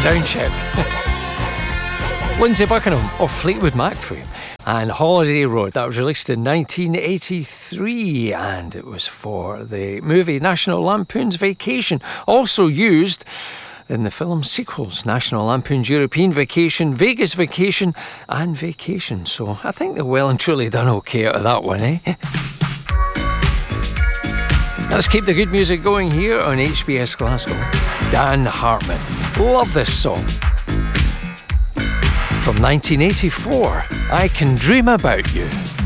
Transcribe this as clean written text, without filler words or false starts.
Township. Lindsay Buckingham of Fleetwood Mac fame. And Holiday Road, that was released in 1983, and it was for the movie National Lampoon's Vacation, also used in the film sequels National Lampoon's European Vacation, Vegas Vacation and Vacation. So I think they're well and truly done okay out of that one, eh? Let's keep the good music going here on HBS Glasgow. Dan Hartman. Love this song. From 1984, I Can Dream About You.